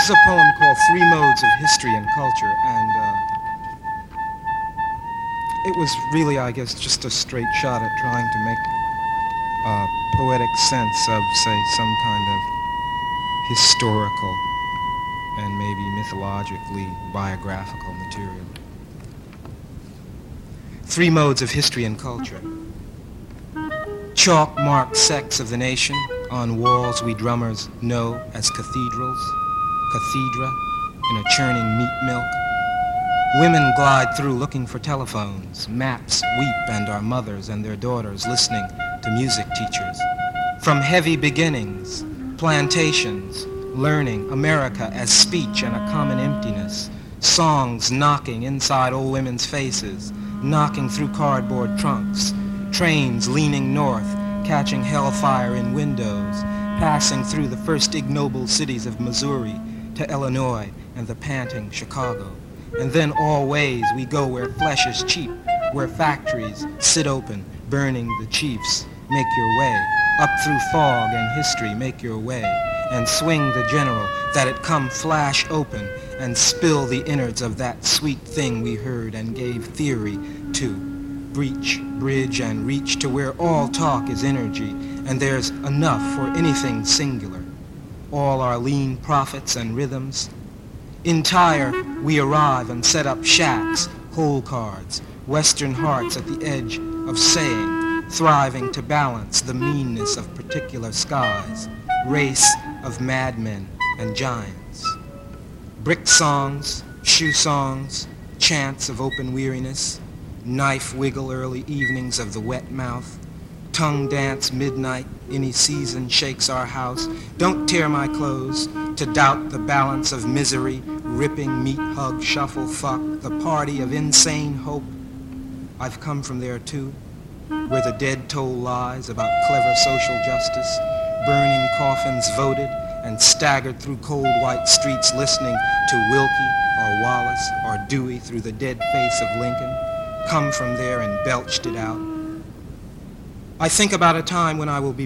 is a poem called Three Modes of History and Culture, and it was really, I guess, just a straight shot at trying to make poetic sense of, say, some kind of historical and maybe mythologically biographical material. Three modes of history and culture. Chalk-marked sects of the nation, on walls we drummers know as cathedrals, cathedra in a churning meat milk. Women glide through looking for telephones, maps weep, and our mothers and their daughters listening to music teachers. From heavy beginnings, plantations, learning America as speech and a common emptiness, songs knocking inside old women's faces, knocking through cardboard trunks, trains leaning north, catching hellfire in windows, passing through the first ignoble cities of Missouri to Illinois and the panting Chicago. And then always we go where flesh is cheap, where factories sit open, burning the chiefs. Make your way, up through fog and history, make your way, and swing the general, that it come flash open, and spill the innards of that sweet thing we heard and gave theory to. Breach, bridge, and reach to where all talk is energy, and there's enough for anything singular. All our lean prophets and rhythms. Entire, we arrive and set up shacks, hole cards, western hearts at the edge of saying, thriving to balance the meanness of particular skies, race of madmen and giants. Brick songs, shoe songs, chants of open weariness, knife wiggle early evenings of the wet mouth, tongue dance midnight, any season shakes our house, don't tear my clothes, to doubt the balance of misery, ripping meat hug, shuffle fuck, the party of insane hope. I've come from there too, where the dead toll lies about clever social justice, burning coffins voted, and staggered through cold white streets listening to Wilkie or Wallace or Dewey through the dead face of Lincoln. Come from there and belched it out. I think about a time when I will be